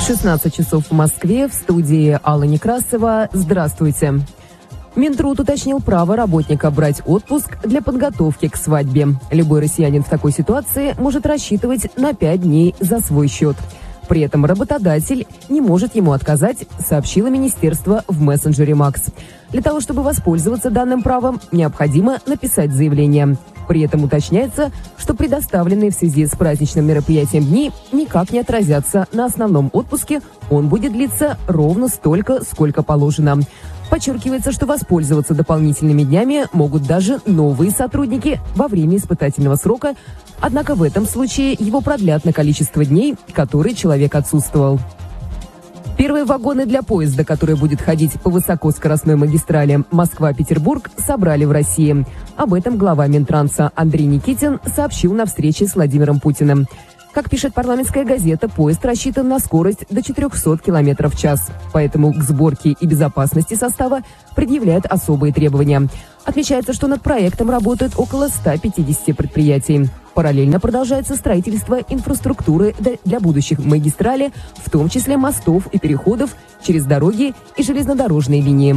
16 часов в Москве, в студии Алла Некрасова. Здравствуйте. Минтруд уточнил право работника брать отпуск для подготовки к свадьбе. Любой россиянин в такой ситуации может рассчитывать на 5 дней за свой счет. При этом работодатель не может ему отказать, сообщило министерство в мессенджере Макс. Для того, чтобы воспользоваться данным правом, необходимо написать заявление. При этом уточняется, что предоставленные в связи с праздничным мероприятием дни никак не отразятся на основном отпуске, он будет длиться ровно столько, сколько положено. Подчеркивается, что воспользоваться дополнительными днями могут даже новые сотрудники во время испытательного срока, однако в этом случае его продлят на количество дней, которые человек отсутствовал. Первые вагоны для поезда, который будет ходить по высокоскоростной магистрали Москва-Петербург, собрали в России. Об этом глава Минтранса Андрей Никитин сообщил на встрече с Владимиром Путиным. Как пишет парламентская газета, поезд рассчитан на скорость до 400 км в час. Поэтому к сборке и безопасности состава предъявляют особые требования. Отмечается, что над проектом работают около 150 предприятий. Параллельно продолжается строительство инфраструктуры для будущих магистралей, в том числе мостов и переходов через дороги и железнодорожные линии.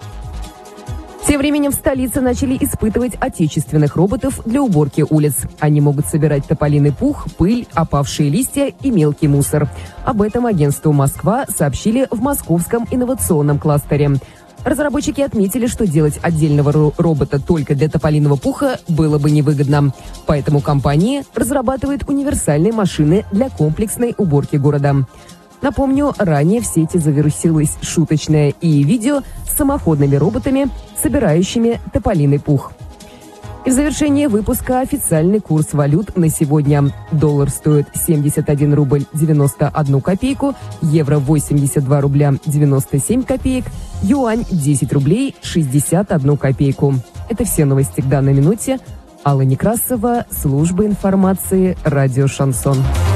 Тем временем в столице начали испытывать отечественных роботов для уборки улиц. Они могут собирать тополиный пух, пыль, опавшие листья и мелкий мусор. Об этом агентству «Москва» сообщили в московском инновационном кластере. Разработчики отметили, что делать отдельного робота только для тополиного пуха было бы невыгодно. Поэтому компания разрабатывает универсальные машины для комплексной уборки города. Напомню, ранее в сети завирусилось шуточное видео с самоходными роботами, собирающими тополиный пух. И в завершение выпуска официальный курс валют на сегодня. Доллар стоит 71 рубль 91 копейку, евро 82 рубля 97 копеек, юань 10 рублей 61 копейку. Это все новости к данной минуте. Алла Некрасова, служба информации, радио «Шансон».